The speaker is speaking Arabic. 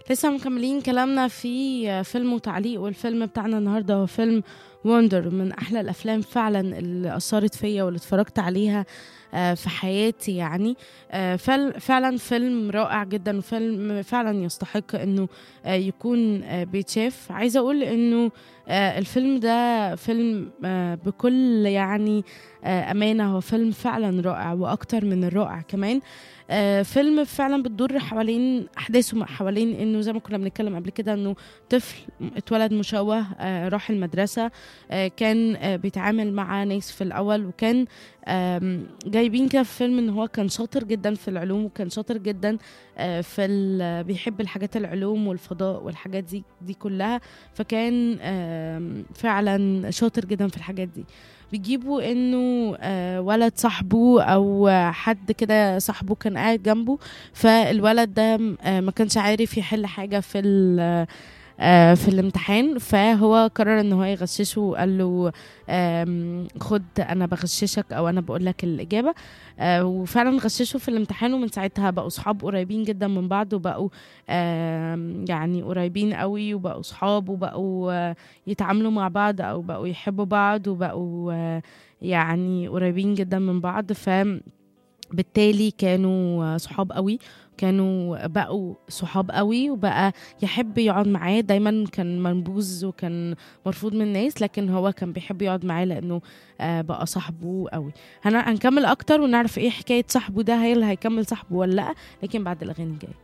لسه مكملين كلامنا في فيلم وتعليق، والفيلم بتاعنا النهارده هو فيلم وندر، من احلى الافلام فعلا اللي اثرت فيا واللي اتفرجت عليها في حياتي يعني. فعلا فيلم رائع جدا، وفيلم فعلا يستحق انه يكون بيتشاف. عايزه اقول انه الفيلم ده فيلم بكل يعني امانه، هو فيلم فعلا رائع واكتر من الرائع كمان. فيلم فعلا بتدور حوالين احداثه، حوالين انه زي ما كنا بنتكلم قبل كده، انه طفل اتولد مشوه، راح المدرسه، كان بيتعامل مع ناس في الاول، وكان جايبين كده في فيلم ان هو كان شاطر جدا في العلوم، وكان شاطر جدا بيحب الحاجات العلوم والفضاء والحاجات دي كلها. فكان فعلا شاطر جدا في الحاجات دي. بيجيبوا انه ولد صاحبه او حد كده صاحبه كان قاعد جنبه، فالولد ده ما كانش عارف يحل حاجة في الامتحان، فهو قرر ان هو يغششه، وقال له خد انا بغششك او انا بقول لك الاجابه. وفعلا غششه في الامتحان، ومن ساعتها بقوا صحاب قريبين جدا من بعض، وبقوا يعني قريبين قوي، وبقوا صحاب، وبقوا يتعاملوا مع بعض، او بقوا يحبوا بعض، وبقوا يعني قريبين جدا من بعض. بالتالي كانوا صحاب قوي، كانوا بقوا صحاب قوي، وبقى يحب يقعد معاه دايما. كان منبوذ وكان مرفوض من الناس، لكن هو كان بيحب يقعد معاه لانه بقى صاحبه قوي. هنكمل اكتر ونعرف ايه حكاية صاحبه ده، هل هيكمل صاحبه ولا لا، لكن بعد الاغاني الجاية.